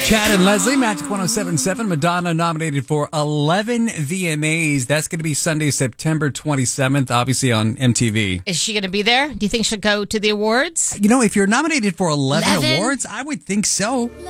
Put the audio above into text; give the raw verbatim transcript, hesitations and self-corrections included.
Chad and Leslie, Magic one oh seven point seven. Madonna nominated for eleven V M As. That's going to be Sunday, September twenty-seventh, obviously on M T V. Is she going to be there? Do you think she'll go to the awards? You know, if you're nominated for eleven, eleven? awards, I would think so.